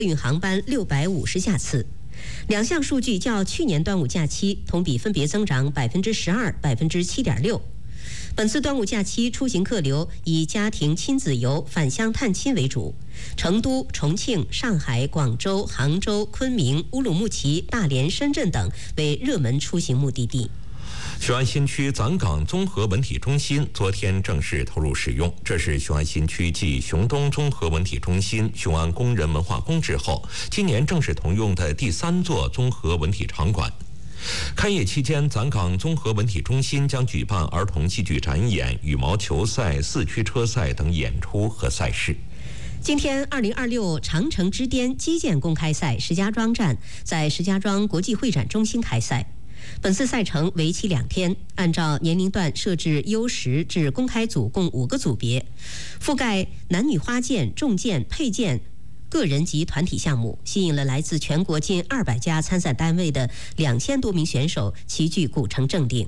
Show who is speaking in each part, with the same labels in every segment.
Speaker 1: 运航班650架次。两项数据较去年端午假期同比分别增长12%、7.6%。本次端午假期出行客流以家庭亲子游、返乡探亲为主，成都、重庆、上海、广州、杭州、昆明、乌鲁木齐、大连、深圳等为热门出行目的地。
Speaker 2: 雄安新区暂岗综合文体中心昨天正式投入使用，这是雄安新区继雄东综合文体中心、雄安工人文化宫之后，今年正式同用的第3座综合文体场馆。开业期间，暂岗综合文体中心将举办儿童戏剧展演、羽毛球赛、4驱车赛等演出和赛事。
Speaker 1: 今天，2026长城之巅击剑公开赛石家庄站在石家庄国际会展中心开赛。本次赛程为期2天，按照年龄段设置U10至公开组共5个组别，覆盖男女花剑、重剑、佩剑、个人及团体项目，吸引了来自全国近200家参赛单位的2000多名选手齐聚古城正定。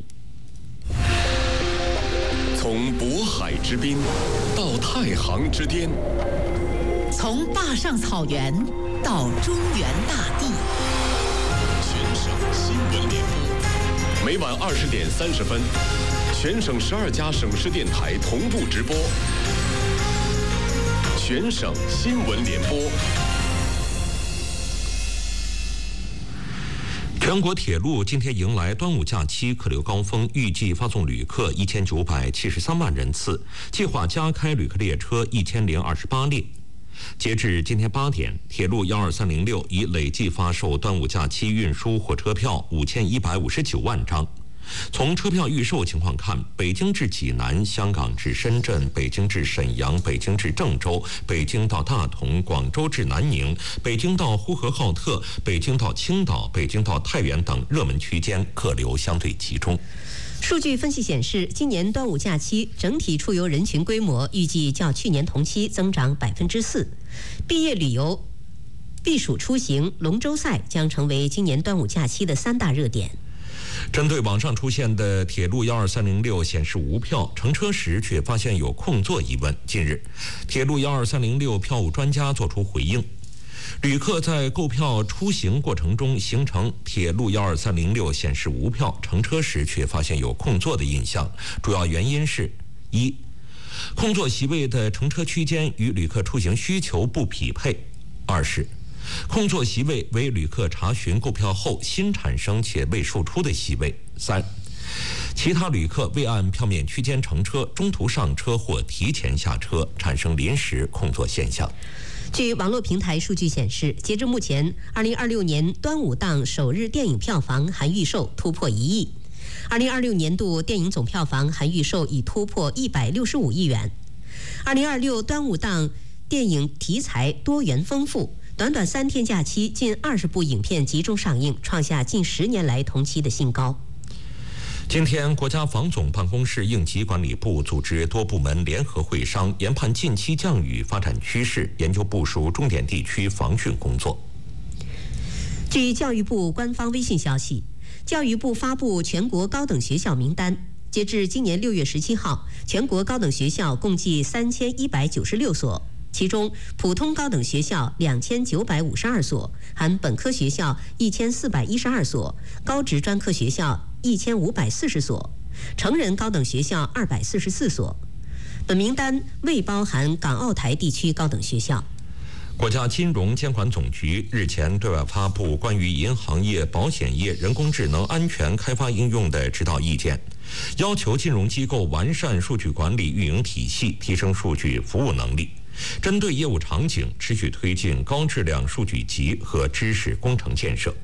Speaker 3: 从渤海之滨到太行之巅，
Speaker 4: 从坝上草原到中原大地，
Speaker 3: 全省新闻联播，每晚20点30分，全省12家省市电台同步直播。全省新闻联播。
Speaker 2: 全国铁路今天迎来端午假期客流高峰，预计发送旅客1973万人次，计划加开旅客列车1028列。截至今天8点，铁路12306已累计发售端午假期运输火车票5159万张。从车票预售情况看，北京至济南、香港至深圳、北京至沈阳、北京至郑州、北京到大同、广州至南宁、北京到呼和浩特、北京到青岛、北京到太原等热门区间客流相对集中。
Speaker 1: 数据分析显示，今年端午假期整体出游人群规模预计较去年同期增长4%。毕业旅游、避暑出行、龙舟赛将成为今年端午假期的3大热点。
Speaker 2: 针对网上出现的铁路12306显示无票，乘车时却发现有空座疑问，近日，铁路12306票务专家作出回应。旅客在购票出行过程中形成铁路12306显示无票，乘车时却发现有空座的印象，主要原因是：1. 空座席位的乘车区间与旅客出行需求不匹配；2是空座席位为旅客查询购票后新产生且未售出的席位；3其他旅客未按票面区间乘车，中途上车或提前下车，产生临时空座现象。
Speaker 1: 据网络平台数据显示，截至目前，2026年端午档首日电影票房含预售突破1亿，2026年度电影总票房含预售已突破165亿元。2026端午档电影题材多元丰富，短短3天假期，近20部影片集中上映，创下近10年来同期的新高。
Speaker 2: 今天，国家防总办公室应急管理部组织多部门联合会商，研判近期降雨发展趋势，研究部署重点地区防汛工作。
Speaker 1: 据教育部官方微信消息，教育部发布全国高等学校名单，截至今年6月17号，全国高等学校共计3196所。其中，普通高等学校2952所，含本科学校1412所，高职专科学校1540所，成人高等学校244所。本名单未包含港澳台地区高等学校。
Speaker 2: 国家金融监管总局日前对外发布关于银行业、保险业人工智能安全开发应用的指导意见，要求金融机构完善数据管理运营体系，提升数据服务能力。针对业务场景，持续推进高质量数据集和知识工程建设。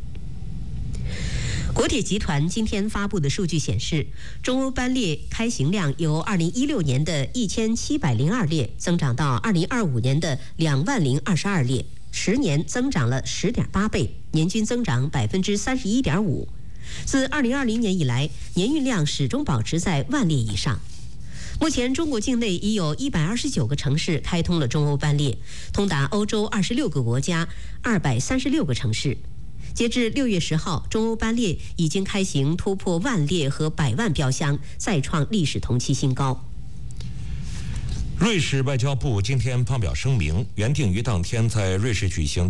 Speaker 1: 国铁集团今天发布的数据显示，中欧班列开行量由2016年的1702列增长到2025年的20022列，10年增长了10.8倍，年均增长31.5%。自2020年以来，年运量始终保持在万列以上。目前，中国境内已有129个城市开通了中欧班列，通达欧洲26个国家236个城市。截至6月10号，中欧班列已经开行突破万列和100万标箱，再创历史同期新高。
Speaker 2: 瑞士外交部今天发表声明，原定于当天在瑞士举行